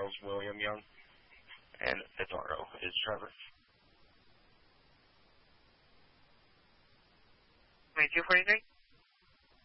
Charles William Young. And Adaro is Trevor. 2243.